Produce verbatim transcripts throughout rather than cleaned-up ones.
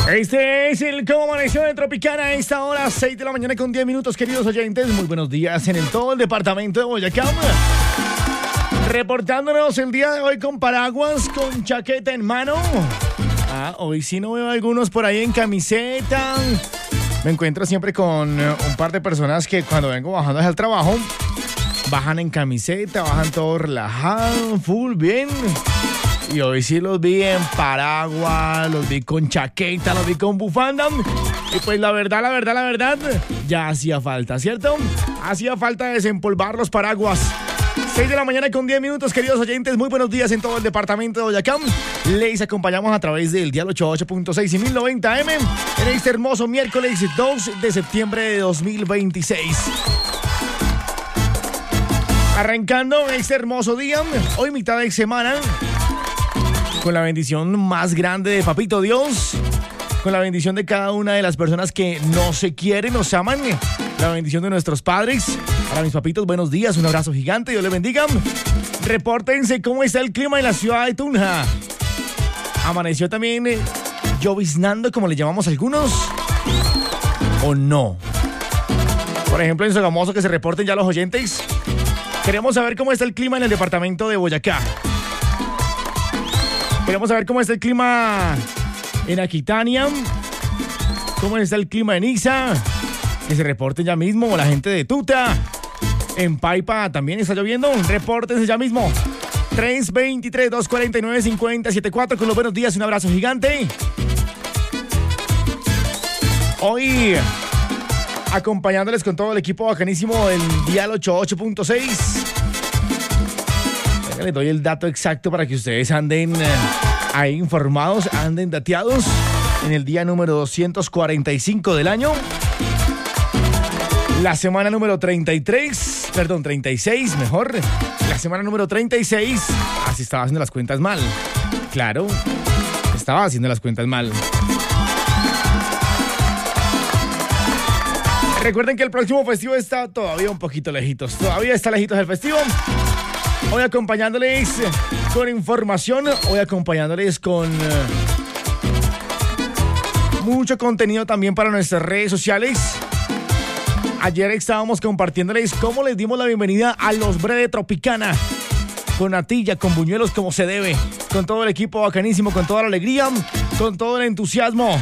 Este es el Cómo Amaneció de Tropicana a esta hora, seis de la mañana con diez minutos, queridos oyentes. Muy buenos días en el todo el departamento de Boyacá. Reportándonos el día de hoy con paraguas, con chaqueta en mano. Ah, hoy sí no veo a algunos por ahí en camiseta. Me encuentro siempre con un par de personas que cuando vengo bajando hacia el trabajo, bajan en camiseta, bajan todo relajado, full, bien. Y hoy sí los vi en paraguas, los vi con chaqueta, los vi con bufanda. Y pues la verdad, la verdad, la verdad, ya hacía falta, ¿cierto? Hacía falta desempolvar los paraguas. seis de la mañana con diez minutos, queridos oyentes. Muy buenos días en todo el departamento de Boyacá. Les acompañamos a través del dial ochenta y ocho punto seis y mil noventa eme en este hermoso miércoles dos de septiembre de dos mil veintiséis. Arrancando este hermoso día, hoy mitad de semana, con la bendición más grande de Papito Dios, con la bendición de cada una de las personas que nos se quieren, nos aman, la bendición de nuestros padres. Para mis papitos, buenos días, un abrazo gigante, Dios les bendiga. Repórtense cómo está el clima en la ciudad de Tunja. ¿Amaneció también eh, lloviznando, como le llamamos algunos, o no? Por ejemplo, en Sogamoso, que se reporten ya los oyentes. Queremos saber cómo está el clima en el departamento de Boyacá. Queremos saber cómo está el clima en Aquitania, cómo está el clima en Iza, que se reporten ya mismo, la gente de Tuta. En Paipa también está lloviendo, repórtense ya mismo. tres dos tres, dos cuatro nueve, cinco cero siete cuatro con los buenos días, un abrazo gigante. Hoy, acompañándoles con todo el equipo bacanísimo del dial ochenta y ocho punto seis. Les doy el dato exacto para que ustedes anden eh, ahí informados, anden dateados en el día número doscientos cuarenta y cinco del año. La semana número treinta y tres, perdón, treinta y seis, mejor. La semana número treinta y seis. Así estaba haciendo las cuentas mal. Claro, estaba haciendo las cuentas mal. Recuerden que el próximo festivo está todavía un poquito lejitos. Todavía está lejitos el festivo. Hoy acompañándoles con información, hoy acompañándoles con uh, mucho contenido también para nuestras redes sociales. Ayer estábamos compartiéndoles cómo les dimos la bienvenida a los Bre de Tropicana, con natilla, con buñuelos como se debe, con todo el equipo bacanísimo, con toda la alegría, con todo el entusiasmo.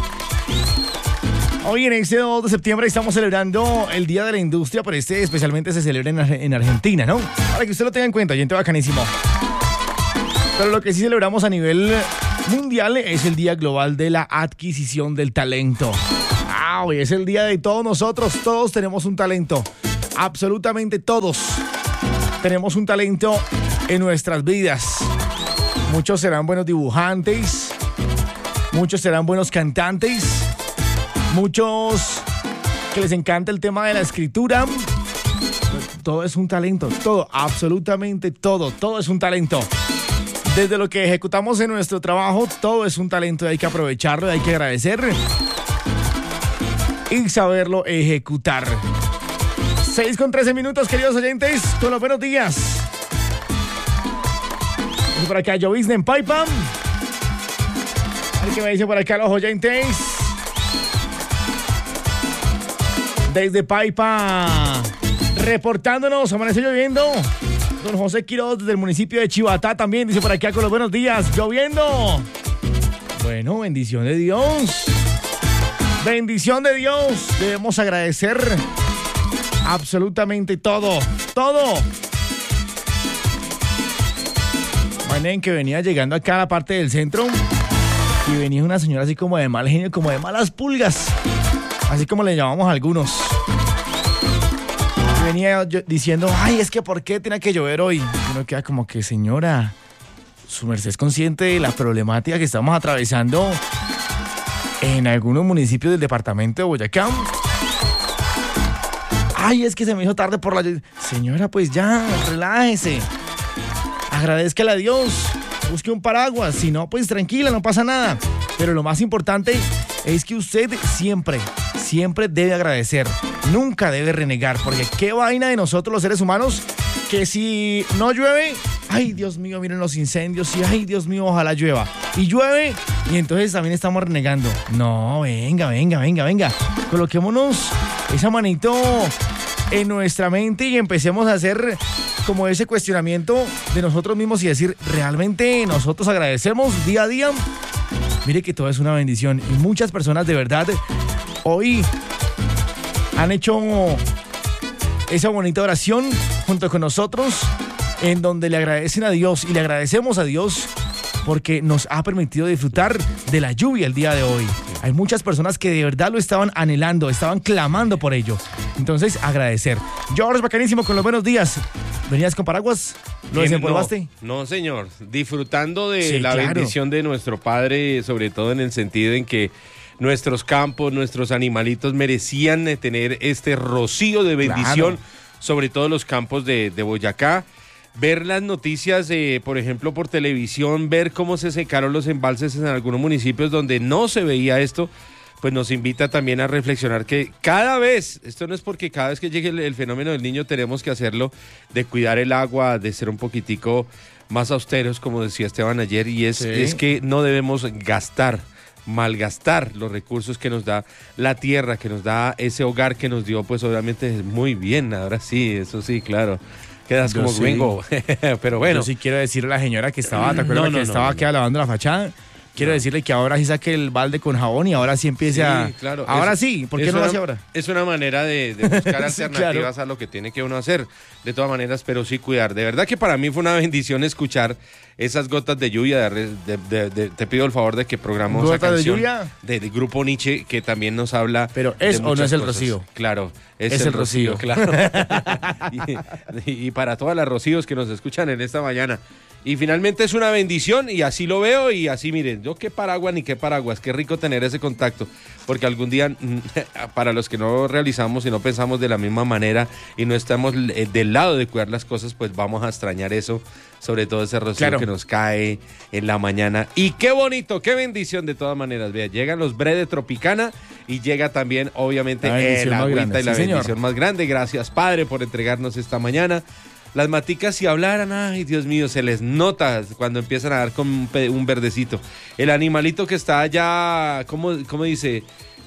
Hoy en este dos de septiembre estamos celebrando el Día de la Industria, pero este especialmente se celebra en, en Argentina, ¿no? Para que usted lo tenga en cuenta, gente bacanísimo. Pero lo que sí celebramos a nivel mundial es el Día Global de la Adquisición del Talento. Ah, hoy es el día de todos nosotros, todos tenemos un talento, absolutamente todos tenemos un talento en nuestras vidas. Muchos serán buenos dibujantes, muchos serán buenos cantantes, muchos que les encanta el tema de la escritura. Todo es un talento, todo, absolutamente todo, todo es un talento. Desde lo que ejecutamos en nuestro trabajo, todo es un talento y hay que aprovecharlo, y hay que agradecer y saberlo ejecutar. seis con trece minutos, queridos oyentes, con los buenos días. Y por acá llovizna en Paipa. A ver qué me dicen por acá los oyentes. Desde Paipa, reportándonos, amaneció lloviendo. Don José Quiroz, desde el municipio de Chivatá, también dice por acá con los buenos días, lloviendo. Bueno, bendición de Dios. Bendición de Dios. Debemos agradecer absolutamente todo, todo. Imaginen que venía llegando acá a la parte del centro y venía una señora así como de mal genio, como de malas pulgas. Así como le llamamos a algunos. Y venía yo diciendo, ay, es que ¿por qué tiene que llover hoy? Y uno queda como que, señora, su merced es consciente de la problemática que estamos atravesando en algunos municipios del departamento de Boyacá. Ay, es que se me hizo tarde por la lluvia. Señora, pues ya, relájese. Agradézcale a Dios. Busque un paraguas. Si no, pues tranquila, no pasa nada. Pero lo más importante es que usted siempre, siempre debe agradecer. Nunca debe renegar. Porque qué vaina de nosotros los seres humanos, que si no llueve, ay, Dios mío, miren los incendios. Y ay, Dios mío, ojalá llueva. y llueve y entonces también estamos renegando. No, venga, venga, venga, venga. Coloquémonos esa manito en nuestra mente y empecemos a hacer como ese cuestionamiento de nosotros mismos y decir, ¿realmente nosotros agradecemos día a día? Mire que todo es una bendición y muchas personas de verdad hoy han hecho esa bonita oración junto con nosotros en donde le agradecen a Dios y le agradecemos a Dios porque nos ha permitido disfrutar de la lluvia el día de hoy. Hay muchas personas que de verdad lo estaban anhelando, estaban clamando por ello. Entonces, agradecer. George, bacanísimo con los buenos días. ¿Venías con paraguas? ¿Lo desempolvaste? No, no, señor. Disfrutando de sí, la claro. bendición de nuestro Padre, sobre todo en el sentido en que nuestros campos, nuestros animalitos merecían tener este rocío de bendición, claro. Sobre todo los campos de, de Boyacá. Ver las noticias, eh, por ejemplo, por televisión, ver cómo se secaron los embalses en algunos municipios donde no se veía esto, pues nos invita también a reflexionar que cada vez, esto no es porque cada vez que llegue el, el fenómeno del niño tenemos que hacerlo, de cuidar el agua, de ser un poquitico más austeros, como decía Esteban ayer, y es, sí. es que no debemos gastar, malgastar los recursos que nos da la tierra, que nos da ese hogar que nos dio, pues obviamente muy bien, ahora sí, eso sí, claro. Quedas como sí. gringo, pero bueno. Yo sí quiero decirle a la señora que estaba, ¿te acuerdas no, no, que estaba no, aquí no. lavando la fachada? Quiero no. decirle que ahora sí saque el balde con jabón y ahora sí empiece sí, a... Claro. Ahora es, sí, ¿por qué no una, lo hace ahora? Es una manera de, de buscar sí, alternativas claro. a lo que tiene que uno hacer. De todas maneras, pero sí cuidar. De verdad que para mí fue una bendición escuchar esas gotas de lluvia. De, de, de, de, te pido el favor de que programemos esa canción de lluvia del de grupo Nietzsche, que también nos habla. Pero es o no es el cosas. Rocío. Claro, es, es el, el Rocío, Rocío claro. y, y para todas las Rocíos que nos escuchan en esta mañana. Y finalmente es una bendición y así lo veo y así miren, yo qué paraguas ni qué paraguas, qué rico tener ese contacto, porque algún día para los que no realizamos y no pensamos de la misma manera y no estamos del lado de cuidar las cosas, pues vamos a extrañar eso, sobre todo ese rocío claro. que nos cae en la mañana. Y qué bonito, qué bendición de todas maneras, vea, llegan los bre de Tropicana y llega también obviamente el agüita y la sí, bendición señor. Más grande. Gracias Padre por entregarnos esta mañana. Las maticas si hablaran, ay Dios mío, se les nota cuando empiezan a dar con un, un verdecito. El animalito que está allá, ¿cómo, cómo dice?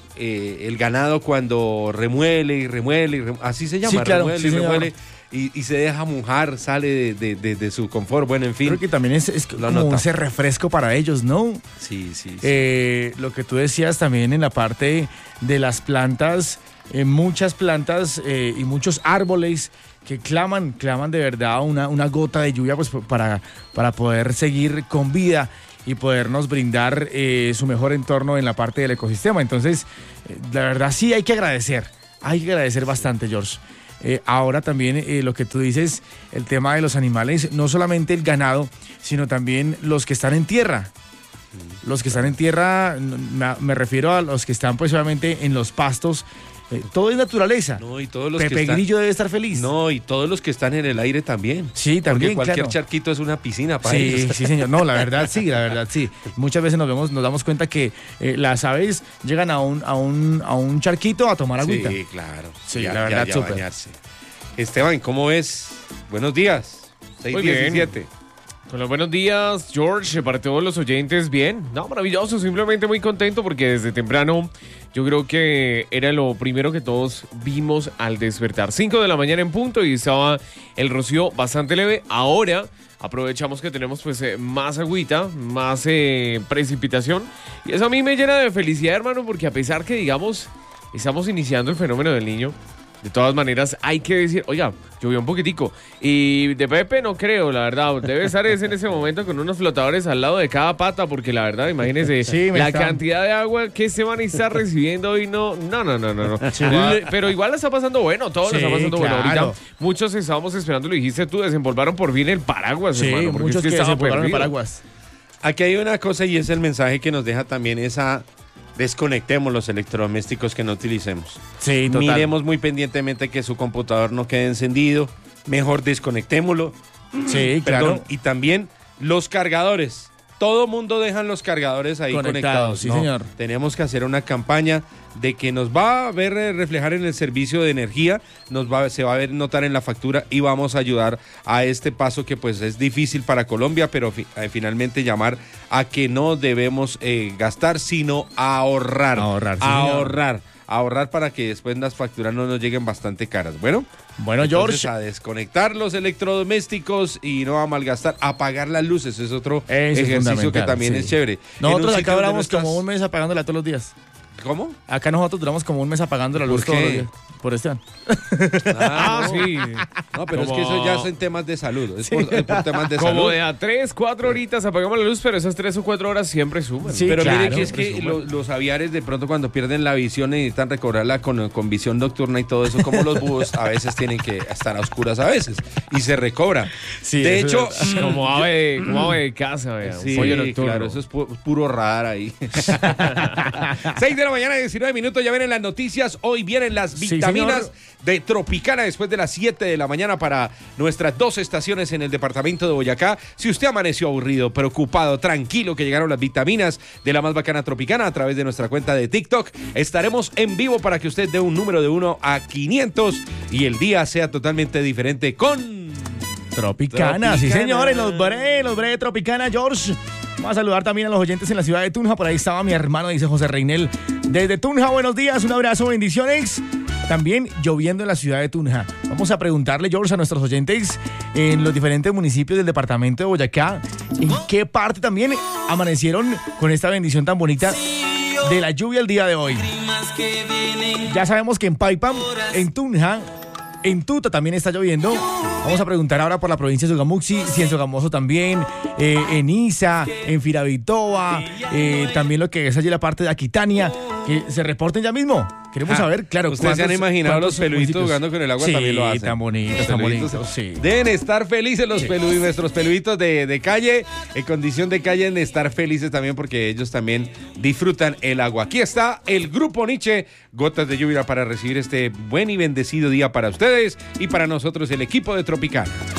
Eh, el ganado cuando remuele y remuele, y remuele así se llama, sí, claro, remuele sí, y remuele y, y se deja mojar, sale de, de, de, de su confort, bueno, en fin. Creo que también es, es como nota. Ese refresco para ellos, ¿no? Sí, sí. sí. Eh, lo que tú decías también en la parte de las plantas, eh, muchas plantas eh, y muchos árboles que claman, claman de verdad una, una gota de lluvia pues, para, para poder seguir con vida y podernos brindar eh, su mejor entorno en la parte del ecosistema. Entonces, eh, la verdad sí hay que agradecer, hay que agradecer bastante, George. Eh, ahora también eh, lo que tú dices, el tema de los animales, no solamente el ganado, sino también los que están en tierra. Los que están en tierra, me, me refiero a los que están pues obviamente en los pastos. Eh, todo es naturaleza. No, y todos los Pepe que están... Grillo debe estar feliz. No, y todos los que están en el aire también. Sí, también, porque cualquier claro. charquito es una piscina para sí, ellos. Sí, señor. No, la verdad sí, la verdad sí. Muchas veces nos vemos, nos damos cuenta que eh, las aves llegan a un, a un, a un charquito a tomar agüita. Sí, claro. Sí, ya, la verdad, ya, ya súper. Bañarse. Esteban, ¿cómo ves? Buenos días. seis diecisiete. Con los buenos días, George, para todos los oyentes, bien. No, maravilloso, simplemente muy contento porque desde temprano yo creo que era lo primero que todos vimos al despertar. cinco de la mañana en punto y estaba el rocío bastante leve. Ahora aprovechamos que tenemos pues eh, más agüita, más eh, precipitación. Y eso a mí me llena de felicidad, hermano, porque a pesar que, digamos, estamos iniciando el fenómeno del niño, de todas maneras, hay que decir, oiga, llovió un poquitico. Y de Pepe no creo, la verdad. Debe estar en ese momento con unos flotadores al lado de cada pata, porque la verdad, imagínese sí, la está... cantidad de agua que se van a estar recibiendo hoy. No, no, no, no, no. no. Sí, Le, pero igual la está pasando bueno, todo sí, lo está pasando claro. bueno. Ahorita muchos estábamos esperando, lo dijiste tú, desempolvaron por fin el paraguas, sí, hermano. Muchos que, que desempolvaron el paraguas. Aquí hay una cosa y es el mensaje que nos deja también esa... Desconectemos los electrodomésticos que no utilicemos. Sí, total. Miremos muy pendientemente que su computador no quede encendido. Mejor desconectémoslo. Sí, Perdón. claro. Y también los cargadores. Todo mundo dejan los cargadores ahí conectados. conectados. Sí, no, señor. Tenemos que hacer una campaña de que nos va a ver eh, reflejar en el servicio de energía, nos va, se va a ver notar en la factura y vamos a ayudar a este paso que pues es difícil para Colombia, pero fi, eh, finalmente llamar a que no debemos eh, gastar, sino ahorrar, ahorrar, sí, ahorrar, ahorrar para que después las facturas no nos lleguen bastante caras. Bueno. Bueno, Entonces, George. a desconectar los electrodomésticos y no a malgastar, apagar las luces, es otro Eso es ejercicio que también sí. es chévere. Nosotros En un acá sitio donde duramos no estás- como un mes apagándola todos los días. ¿Cómo? Acá nosotros duramos como un mes apagando la ¿Por luz todos qué? los días. Por Esteban. Ah, no. sí. No, pero Como- es que eso ya son temas de salud, es por, es por temas de Como salud. de a tres, cuatro horitas apagamos la luz, pero esas tres o cuatro horas siempre suman. Sí, Pero claro, mire que es siempre que suma. lo- los aviares de pronto cuando pierden la visión necesitan recobrarla con, con visión nocturna y todo eso, como los búhos a veces tienen que estar a oscuras a veces y se recobra. Sí, de eso hecho, es- Como ave, como ave de casa, vea. sí, un pollo nocturno. claro, eso es pu- puro radar ahí. seis de la mañana, diecinueve minutos, ya vienen las noticias. Hoy vienen las Sí, vitaminas señor. de Tropicana después de las siete de la mañana para nuestras dos estaciones en el departamento de Boyacá. Si usted amaneció aburrido, preocupado, tranquilo que llegaron las vitaminas de la más bacana Tropicana a través de nuestra cuenta de TikTok, estaremos en vivo para que usted dé un número de uno a quinientos y el día sea totalmente diferente con... Tropicana, sí Tropicana. señores, los bre, los bre de Tropicana, George. Vamos a saludar también a los oyentes en la ciudad de Tunja. Por ahí estaba mi hermano, dice José Reinel. Desde Tunja, buenos días, un abrazo, bendiciones. También lloviendo en la ciudad de Tunja. Vamos a preguntarle, George, a nuestros oyentes en los diferentes municipios del departamento de Boyacá, en qué parte también amanecieron con esta bendición tan bonita de la lluvia el día de hoy. Ya sabemos que en Paipam, en Tunja, en Tuta también está lloviendo. Vamos a preguntar ahora por la provincia de Sogamuxi, si en Sogamoso también, eh, en Isa, en Firavitoa, eh, también lo que es allí la parte de Aquitania, que se reporten ya mismo. Queremos Ja, saber, claro, ustedes se han cuántos- imaginado cuántos los peluditos municipios. jugando con el agua, Sí, también lo hacen. tan bonitos, Los tan peluditos, bonitos, sí. Deben estar felices los peluditos, nuestros peluditos de, de calle, en condición de calle, de estar felices también porque ellos también disfrutan el agua. Aquí está el Grupo Nietzsche, gotas de lluvia para recibir este buen y bendecido día para ustedes y para nosotros, el equipo de Tropicana.